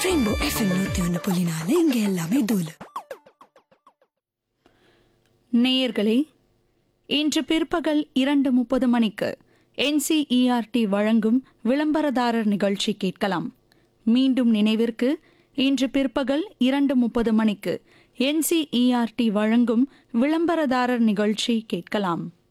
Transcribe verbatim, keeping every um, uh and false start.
Rainbow FM நூத்தி ஒன்று புள்ளி நாலு இங்க எல்லாமே தூளு. நேயர்களே, இன்று பிற்பகல் இரண்டு முப்பது மணிக்கு என்சிஇஆர்டி வழங்கும் விளம்பரதாரர் நிகழ்ச்சி கேட்கலாம். மீண்டும் நினைவிற்கு, இன்று பிற்பகல் இரண்டு முப்பது மணிக்கு என்சிஇஆர்டி வழங்கும் விளம்பரதாரர் நிகழ்ச்சி கேட்கலாம்.